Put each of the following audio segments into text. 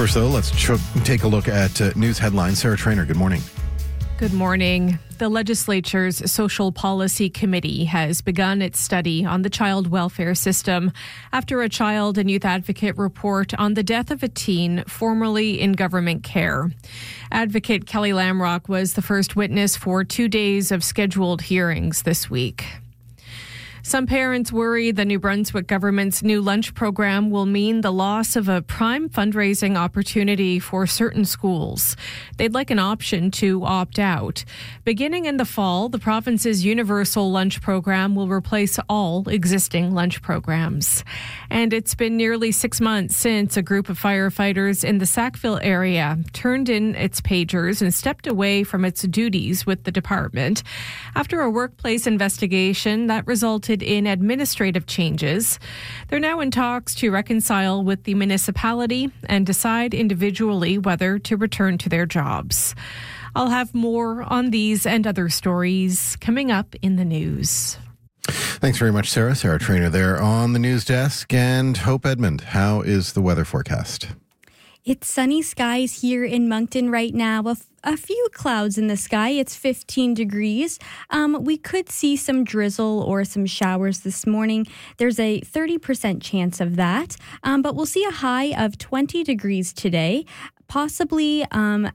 First, though, let's take a look at news headlines. Sarah Trainer, good morning. Good morning. The legislature's Social Policy Committee has begun its study on the child welfare system after a child and youth advocate report on the death of a teen formerly in government care. Advocate Kelly Lamrock was the first witness for 2 days of scheduled hearings this week. Some parents worry the New Brunswick government's new lunch program will mean the loss of a prime fundraising opportunity for certain schools. They'd like an option to opt out. Beginning in the fall, the province's universal lunch program will replace all existing lunch programs. And it's been nearly 6 months since a group of firefighters in the Sackville area turned in its pagers and stepped away from its duties with the department. After a workplace investigation that resulted in administrative changes, they're now in talks to reconcile with the municipality and decide individually whether to return to their jobs. I'll have more on these and other stories coming up in the news. Thanks very much, Sarah. Sarah Trainer there on the news desk. And Hope Edmond, how is the weather forecast? It's sunny skies here in Moncton right now. A few clouds in the sky. It's 15 degrees. We could see some drizzle or some showers this morning. There's a 30% chance of that. But we'll see a high of 20 degrees today. Possibly a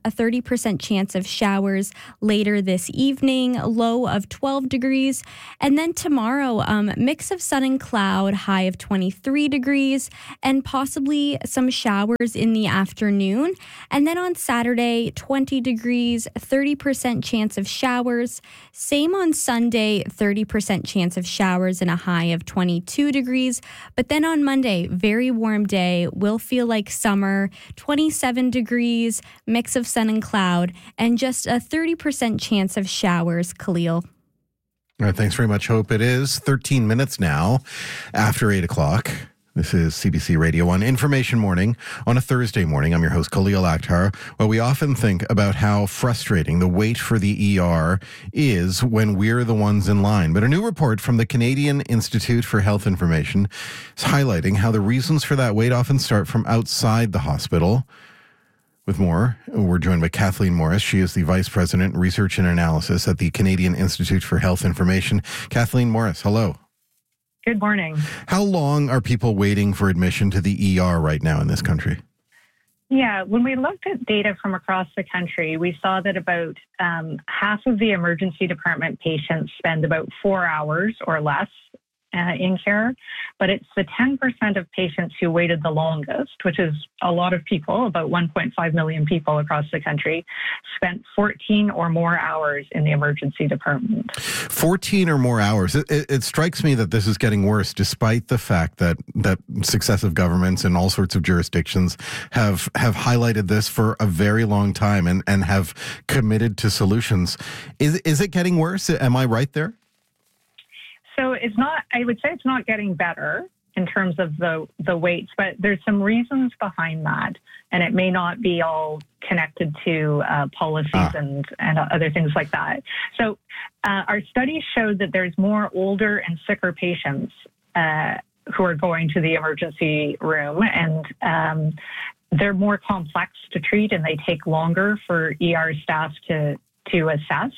30% chance of showers later this evening, low of 12 degrees. And then tomorrow, mix of sun and cloud, high of 23 degrees, and possibly some showers in the afternoon. And then on Saturday, 20 degrees, 30% chance of showers. Same on Sunday, 30% chance of showers and a high of 22 degrees. But then on Monday, very warm day, will feel like summer, 27 degrees, mix of sun and cloud, and just a 30% chance of showers, Khalil. All right, thanks very much, Hope. It is 13 minutes now after 8 o'clock. This is CBC Radio 1 Information Morning on a Thursday morning. I'm your host, Khalil Akhtar. Well, we often think about how frustrating the wait for the ER is when we're the ones in line. But a new report from the Canadian Institute for Health Information is highlighting how the reasons for that wait often start from outside the hospital. With more, we're joined by Kathleen Morris. She is the Vice President, Research and Analysis at the Canadian Institute for Health Information. Kathleen Morris, hello. Good morning. How long are people waiting for admission to the ER right now in this country? Yeah, when we looked at data from across the country, we saw that about half of the emergency department patients spend about 4 hours or less in care, but it's the 10% of patients who waited the longest, which is a lot of people, about 1.5 million people across the country, spent 14 or more hours in the emergency department. 14 or more hours. It strikes me that this is getting worse, despite the fact that successive governments in all sorts of jurisdictions have highlighted this for a very long time and have committed to solutions. Is it getting worse? Am I right there? So it's not, I would say it's not getting better in terms of the waits, but there's some reasons behind that. And it may not be all connected to policies and other things like that. So our studies showed that there's more older and sicker patients who are going to the emergency room, and they're more complex to treat and they take longer for ER staff to assess.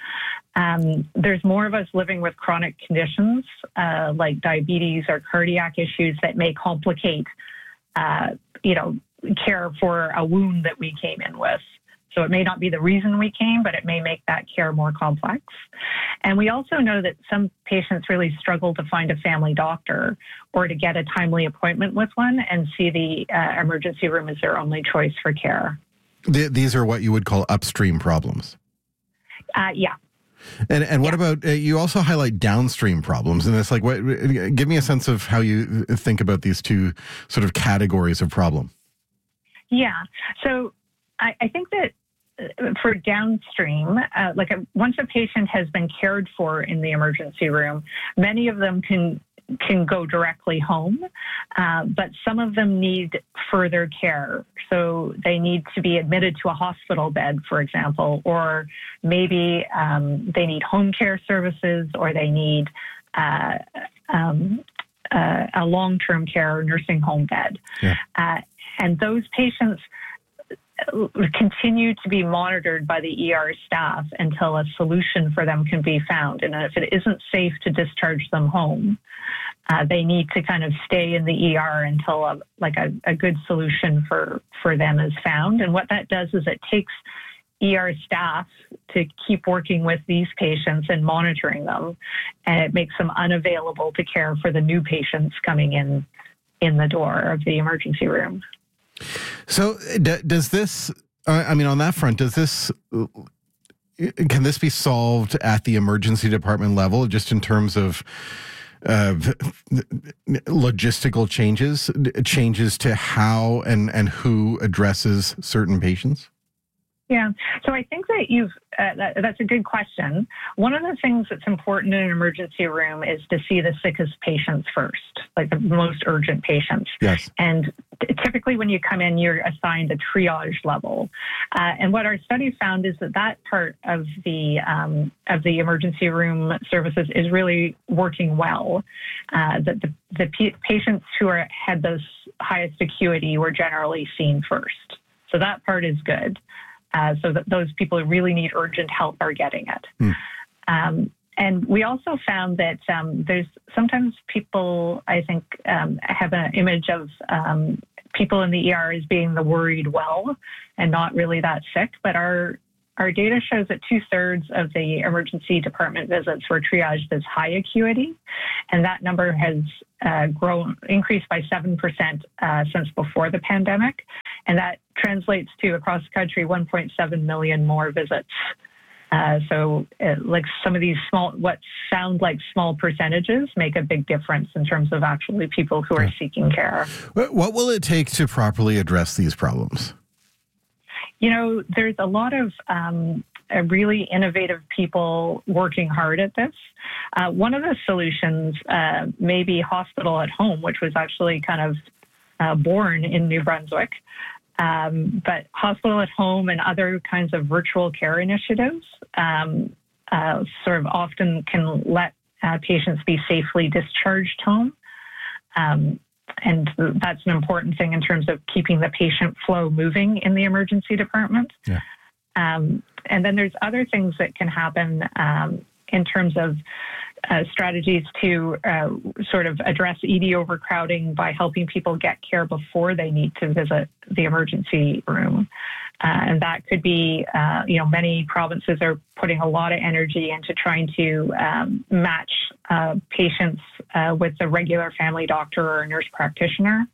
There's more of us living with chronic conditions like diabetes or cardiac issues that may complicate, care for a wound that we came in with. So it may not be the reason we came, but it may make that care more complex. And we also know that some patients really struggle to find a family doctor or to get a timely appointment with one and see the emergency room as their only choice for care. These are what you would call upstream problems. Yeah. And what about, you also highlight downstream problems, and it's like, give me a sense of how you think about these two sort of categories of problem. Yeah, so I think that for downstream, once a patient has been cared for in the emergency room, many of them can go directly home, but some of them need further care. So they need to be admitted to a hospital bed, for example, or maybe they need home care services, or they need a long-term care nursing home bed. Yeah. And those patients continue to be monitored by the ER staff until a solution for them can be found. And if it isn't safe to discharge them home, they need to kind of stay in the ER until a good solution for them is found. And what that does is it takes ER staff to keep working with these patients and monitoring them, and it makes them unavailable to care for the new patients coming in the door of the emergency room. So does this, on that front, can this be solved at the emergency department level, just in terms of logistical changes to how and who addresses certain patients? Yeah, so I think that that's a good question. One of the things that's important in an emergency room is to see the sickest patients first, like the most urgent patients. Yes. And typically when you come in, you're assigned a triage level. And what our study found is that part of the emergency room services is really working well. That the patients who had those highest acuity were generally seen first. So that part is good. So that those people who really need urgent help are getting it. And we also found that there's sometimes people, I think, have an image of people in the ER as being the worried well and not really that sick. But our data shows that 2/3 of the emergency department visits were triaged as high acuity, and that number has increased by 7% since before the pandemic, and that translates to across the country 1.7 million more visits. So like some of these what sound like small percentages make a big difference in terms of actually people who are seeking care. What will it take to properly address these problems? There's a lot of really innovative people working hard at this. One of the solutions may be hospital at home, which was actually kind of born in New Brunswick. But hospital at home and other kinds of virtual care initiatives sort of often can let patients be safely discharged home. And that's an important thing in terms of keeping the patient flow moving in the emergency department. Yeah. And then there's other things that can happen in terms of strategies to sort of address ED overcrowding by helping people get care before they need to visit the emergency room. And that could be, many provinces are putting a lot of energy into trying to match patients with a regular family doctor or a nurse practitioner.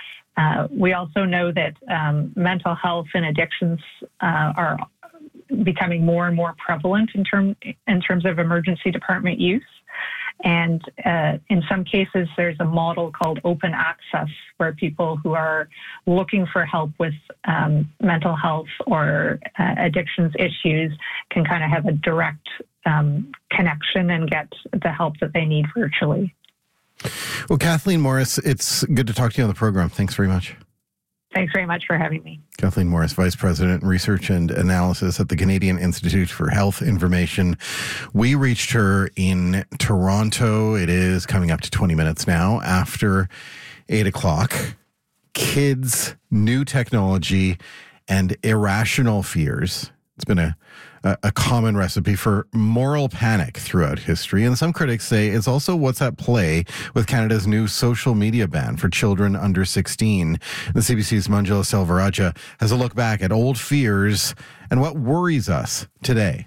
We also know that mental health and addictions are becoming more and more prevalent in terms of emergency department use. And in some cases, there's a model called open access, where people who are looking for help with mental health or addictions issues can kind of have a direct connection and get the help that they need virtually. Well, Kathleen Morris, it's good to talk to you on the program. Thanks very much. Thanks very much for having me. Kathleen Morris, Vice President, Research and Analysis at the Canadian Institute for Health Information. We reached her in Toronto. It is coming up to 20 minutes now after 8 o'clock. Kids, new technology, and irrational fears. It's been a common recipe for moral panic throughout history. And some critics say it's also what's at play with Canada's new social media ban for children under 16. The CBC's Manjula Selvarajah has a look back at old fears and what worries us today.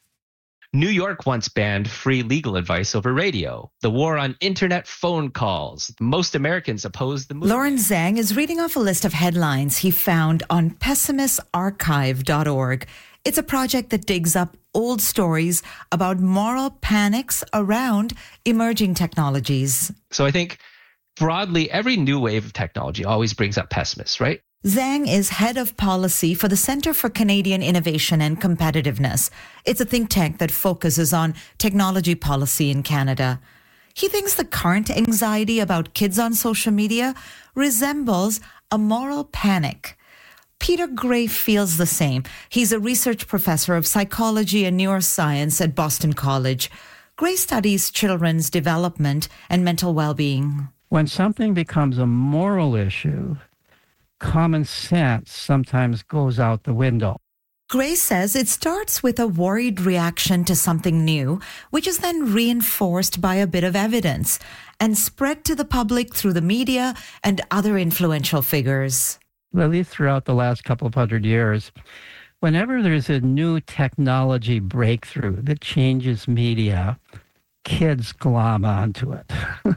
New York once banned free legal advice over radio. The war on internet phone calls. Most Americans oppose the move. Lawrence Zhang is reading off a list of headlines he found on pessimistarchive.org. It's a project that digs up old stories about moral panics around emerging technologies. So I think broadly, every new wave of technology always brings up pessimists, right? Zhang is head of policy for the Centre for Canadian Innovation and Competitiveness. It's a think tank that focuses on technology policy in Canada. He thinks the current anxiety about kids on social media resembles a moral panic. Peter Gray feels the same. He's a research professor of psychology and neuroscience at Boston College. Gray studies children's development and mental well-being. When something becomes a moral issue, common sense sometimes goes out the window. Gray says it starts with a worried reaction to something new, which is then reinforced by a bit of evidence and spread to the public through the media and other influential figures. At least throughout the last couple of 100 years, whenever there's a new technology breakthrough that changes media, kids glom onto it.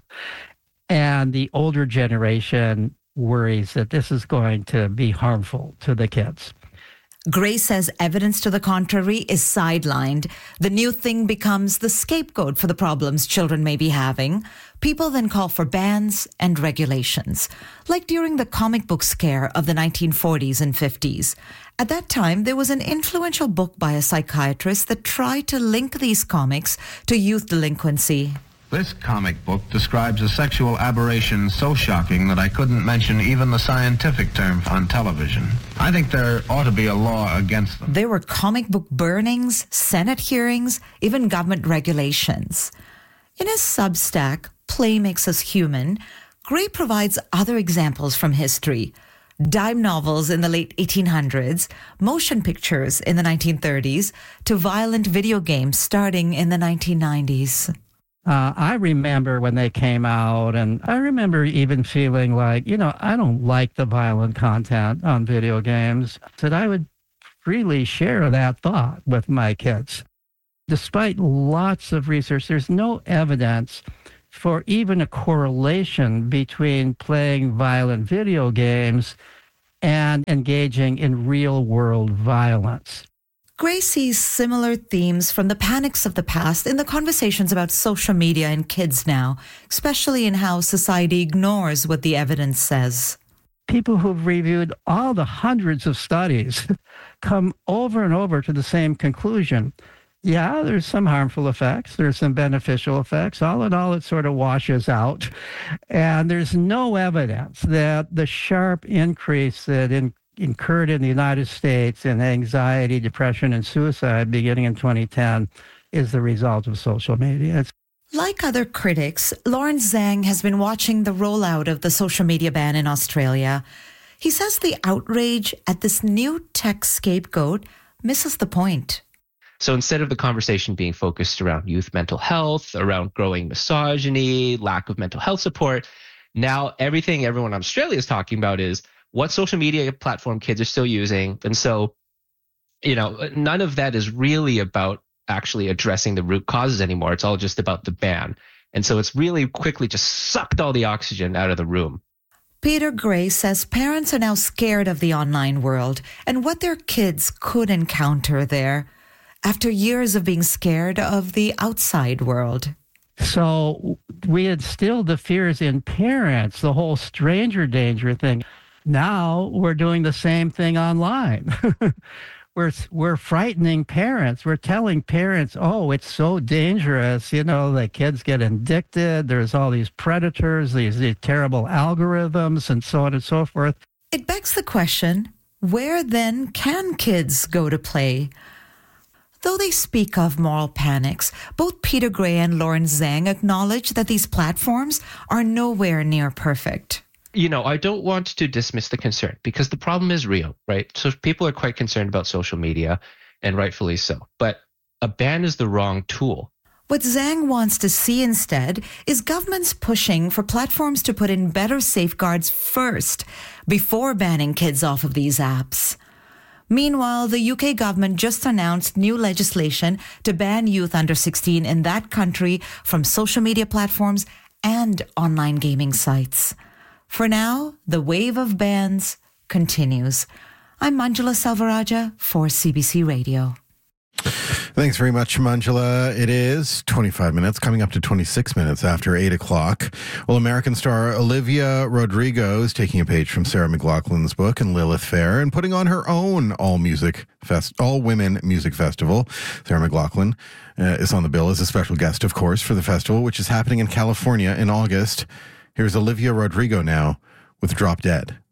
And the older generation worries that this is going to be harmful to the kids. Gray says evidence to the contrary is sidelined. The new thing becomes the scapegoat for the problems children may be having. People then call for bans and regulations, like during the comic book scare of the 1940s and 50s. At that time, there was an influential book by a psychiatrist that tried to link these comics to youth delinquency. This comic book describes a sexual aberration so shocking that I couldn't mention even the scientific term on television. I think there ought to be a law against them. There were comic book burnings, Senate hearings, even government regulations. In his Substack, Play Makes Us Human, Gray provides other examples from history. Dime novels in the late 1800s, motion pictures in the 1930s, to violent video games starting in the 1990s. I remember when they came out, and I remember even feeling like, I don't like the violent content on video games, that I would freely share that thought with my kids. Despite lots of research, there's no evidence for even a correlation between playing violent video games and engaging in real-world violence. Gray sees similar themes from the panics of the past in the conversations about social media and kids now, especially in how society ignores what the evidence says. People who've reviewed all the hundreds of studies come over and over to the same conclusion. Yeah, there's some harmful effects. There's some beneficial effects. All in all, it sort of washes out. And there's no evidence that the sharp increase that incurred in the United States in anxiety, depression, and suicide beginning in 2010 is the result of social media. Like other critics, Lawrence Zhang has been watching the rollout of the social media ban in Australia. He says the outrage at this new tech scapegoat misses the point. So instead of the conversation being focused around youth mental health, around growing misogyny, lack of mental health support, now everything everyone in Australia is talking about is what social media platform kids are still using. And so, none of that is really about actually addressing the root causes anymore. It's all just about the ban. And so it's really quickly just sucked all the oxygen out of the room. Peter Gray says parents are now scared of the online world and what their kids could encounter there after years of being scared of the outside world. So we instilled the fears in parents, the whole stranger danger thing. Now we're doing the same thing online. We're frightening parents. We're telling parents, oh, it's so dangerous. The kids get addicted. There's all these predators, these terrible algorithms, and so on and so forth. It begs the question, where then can kids go to play? Though they speak of moral panics, both Peter Gray and Lawrence Zhang acknowledge that these platforms are nowhere near perfect. I don't want to dismiss the concern because the problem is real, right? So people are quite concerned about social media, and rightfully so. But a ban is the wrong tool. What Zhang wants to see instead is governments pushing for platforms to put in better safeguards first before banning kids off of these apps. Meanwhile, the UK government just announced new legislation to ban youth under 16 in that country from social media platforms and online gaming sites. For now, the wave of bans continues. I'm Manjula Selvarajah for CBC Radio. Thanks very much, Manjula. It is 25 minutes, coming up to 26 minutes after 8 o'clock. Well, American star Olivia Rodrigo is taking a page from Sarah McLachlan's book and Lilith Fair and putting on her own all-women music festival. Sarah McLachlan is on the bill as a special guest, of course, for the festival, which is happening in California in August. Here's Olivia Rodrigo now with Drop Dead.